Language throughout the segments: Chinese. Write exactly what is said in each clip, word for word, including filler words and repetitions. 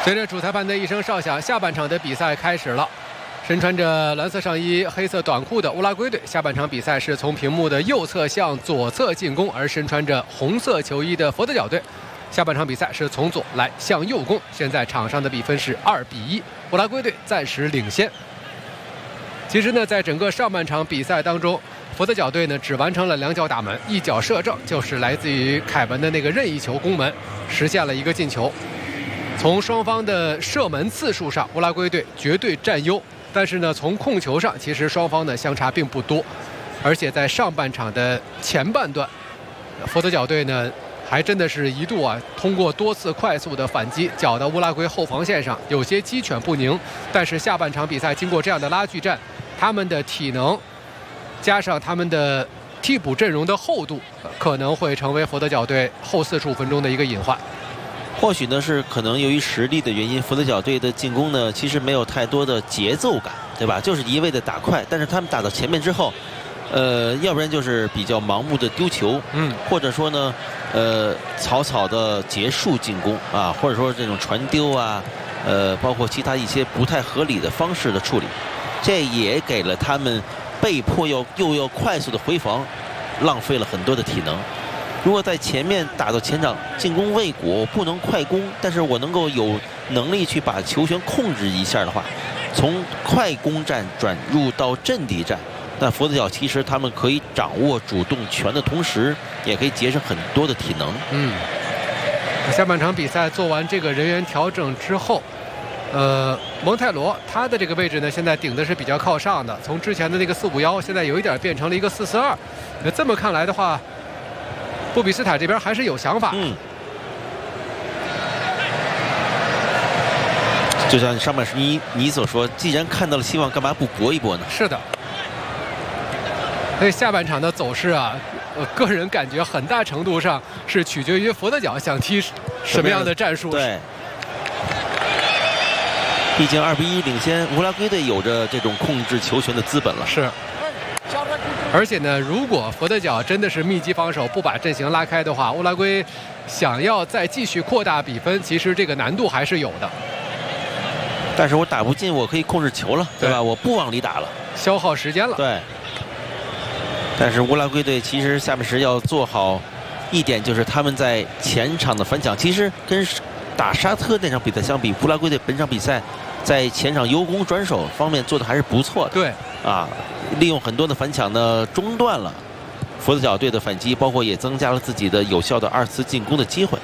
随着主裁判的一声哨响，下半场的比赛开始了。身穿着蓝色上衣、黑色短裤的乌拉圭队，下半场比赛是从屏幕的右侧向左侧进攻；而身穿着红色球衣的佛得角队，下半场比赛是从左来向右攻。现在场上的比分是二比一，乌拉圭队暂时领先。其实呢，在整个上半场比赛当中，佛得角队呢只完成了两脚打门，一脚射正，就是来自于凯文的那个任意球攻门，实现了一个进球。从双方的射门次数上，乌拉圭队绝对占优。但是呢，从控球上，其实双方呢相差并不多，而且在上半场的前半段，佛得角队呢还真的是一度啊通过多次快速的反击，搅到乌拉圭后防线上有些鸡犬不宁。但是下半场比赛经过这样的拉锯战，他们的体能加上他们的替补阵容的厚度，可能会成为佛得角队后四十五分钟的一个隐患。 或许呢是可能由于实力的原因，佛得角队的进攻呢其实没有太多的节奏感，对吧？就是一味的打快，但是他们打到前面之后，呃，要不然就是比较盲目的丢球，嗯，或者说呢，呃，草草的结束进攻啊，或者说这种传丢啊，呃，包括其他一些不太合理的方式的处理，这也给了他们被迫要又要快速的回防，浪费了很多的体能。如果在前面打到前场进攻未果，我不能快攻，但是我能够有能力去把球权控制一下的话，从快攻战转入到阵地战，那佛得角其实他们可以掌握主动权的同时，也可以节省很多的体能。 嗯，下半场比赛做完这个人员调整之后，呃，蒙泰罗他的这个位置呢，现在顶的是比较靠上的，从之前的那个四五幺，现在有一点变成了一个四四二。那这么看来的话，布比斯塔这边还是有想法。 嗯，就像上半时你你所说，既然看到了希望，干嘛不搏一搏呢？ 是的。所以下半场的走势啊，呃，个人感觉很大程度上是取决于佛得角想踢什么样的战术。 对。毕竟二比一领先，乌拉圭队有着这种控制球权的资本了。 是。而且呢，如果佛得角真的是密集防守，不把阵型拉开的话，乌拉圭想要再继续扩大比分，其实这个难度还是有的。 但是我打不进，我可以控制球了，对吧？对，我不往里打了， 消耗时间了。 对。但是乌拉圭队其实下半时要做好一点，就是他们在前场的反抢，其实跟打沙特那场比赛相比，乌拉圭队本场比赛在前场由攻转守方面做的还是不错的。 对。 啊，利用很多的反抢呢，中断了佛得角队的反击，包括也增加了自己的有效的二次进攻的机会。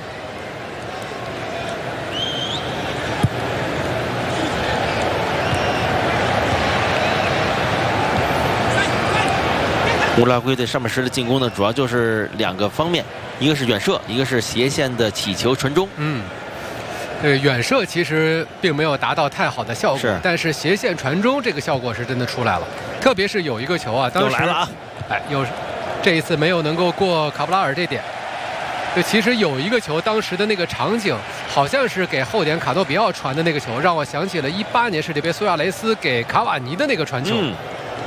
乌拉圭队上半时的进攻呢，主要就是两个方面，一个是远射，一个是斜线的起球传中。 嗯。对，远射其实并没有达到太好的效果， 是但是斜线传中这个效果是真的出来了。特别是有一个球啊，当时来了啊， 哎，又这一次没有能够过卡布拉尔这点。就其实有一个球，当时的那个场景好像是给后点卡诺比奥传的那个球，让我想起了一八年世界杯苏亚雷斯给卡瓦尼的那个传球。嗯、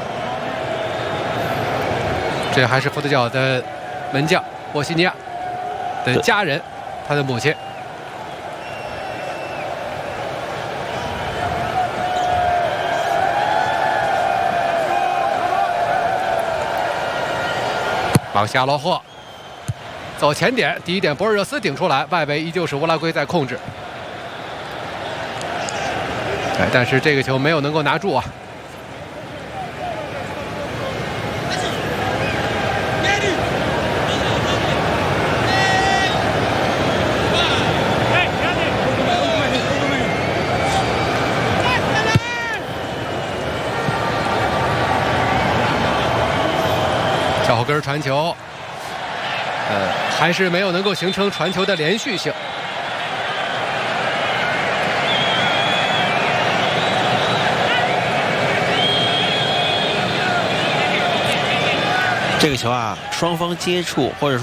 这还是佛得角的门将波西尼亚的家人，他的母亲。往下落后，走前点，第一点博尔热斯顶出来，外围依旧是乌拉圭在控制。哎，但是这个球没有能够拿住啊。小后跟传球，呃，还是没有能够形成传球的连续性。 这个球啊，双方接触或者说